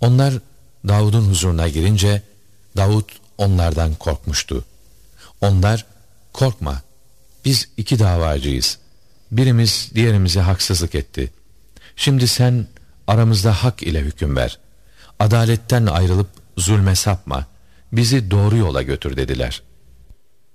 Onlar Davud'un huzuruna girince Davud onlardan korkmuştu. Onlar, korkma, biz iki davacıyız. Birimiz diğerimize haksızlık etti. Şimdi sen aramızda hak ile hüküm ver. Adaletten ayrılıp zulme sapma, bizi doğru yola götür dediler.